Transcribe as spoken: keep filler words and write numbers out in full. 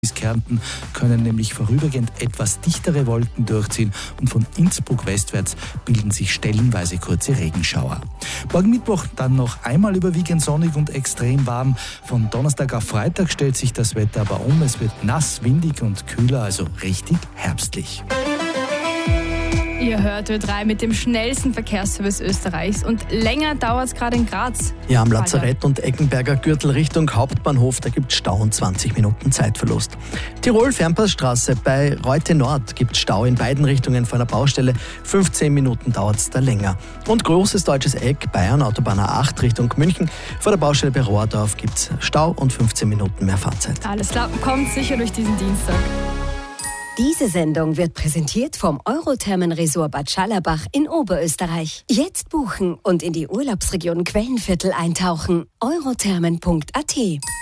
Bis Kärnten können nämlich vorübergehend etwas dichtere Wolken durchziehen und von Innsbruck westwärts bilden sich stellenweise kurze Regenschauer. Morgen Mittwoch dann noch einmal überwiegend sonnig und extrem warm. Von Donnerstag auf Freitag stellt sich das Wetter aber um. Es wird nass, windig und kühler, also richtig herbstlich. Ihr hört Ö drei mit dem schnellsten Verkehrsservice Österreichs und länger dauert es gerade in Graz. Ja, am Lazarett und Eckenberger Gürtel Richtung Hauptbahnhof, da gibt es Stau und zwanzig Minuten Zeitverlust. Tirol-Fernpassstraße bei Reute Nord gibt es Stau in beiden Richtungen vor einer Baustelle. fünfzehn Minuten dauert es da länger. Und Großes Deutsches Eck, Bayern, Autobahn A acht Richtung München. Vor der Baustelle bei Rohrdorf gibt es Stau und fünfzehn Minuten mehr Fahrzeit. Alles klar, kommt sicher durch diesen Dienstag. Diese Sendung wird präsentiert vom Eurothermen-Resort Bad Schallerbach in Oberösterreich. Jetzt buchen und in die Urlaubsregion Quellenviertel eintauchen. eurothermen punkt a t